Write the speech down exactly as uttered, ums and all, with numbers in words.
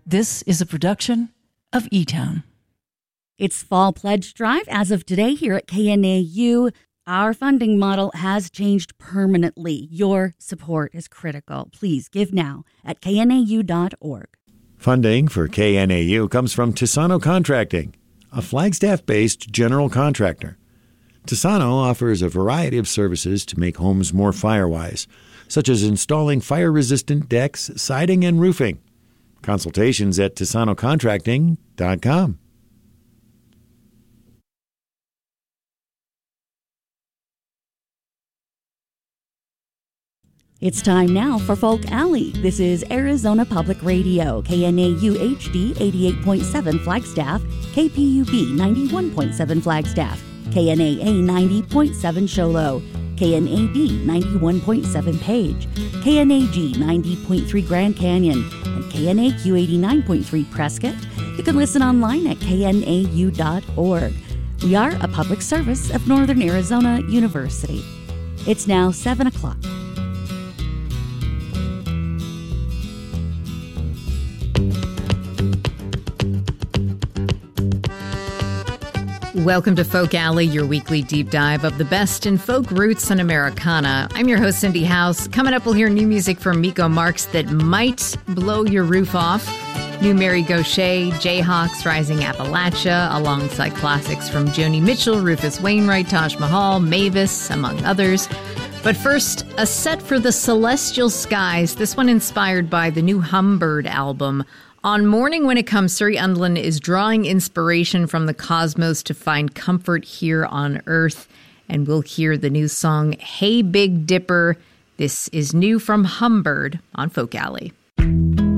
This is a production of E-Town. It's Fall Pledge Drive as of today here at K N A U. Our funding model has changed permanently. Your support is critical. Please give now at K N A U dot org. Funding for K N A U comes from Tisano Contracting, a Flagstaff-based general contractor. Tisano offers a variety of services to make homes more fire-wise, such as installing fire-resistant decks, siding, and roofing. Consultations at Tisano Contracting dot com. It's time now for Folk Alley. This is Arizona Public Radio, K N A U H D eighty-eight point seven Flagstaff, K P U B ninety-one point seven Flagstaff, K N A A ninety point seven Show Low, K N A D ninety-one point seven Page, K N A G ninety point three Grand Canyon, and K N A Q eighty-nine point three Prescott. You can listen online at K N A U dot org. We are a public service of Northern Arizona University. It's now seven o'clock. Welcome to Folk Alley, your weekly deep dive of the best in folk roots and Americana. I'm your host, Cindy House. Coming up, we'll hear new music from Miko Marks that might blow your roof off. New Mary Gauthier, Jayhawks, Rising Appalachia, alongside classics from Joni Mitchell, Rufus Wainwright, Taj Mahal, Mavis, among others. But first, a set for the celestial skies, this one inspired by the new Humbird album. On Morning When It Comes, Suri Undland is drawing inspiration from the cosmos to find comfort here on Earth. And we'll hear the new song, Hey Big Dipper. This is new from Humbird on Folk Alley.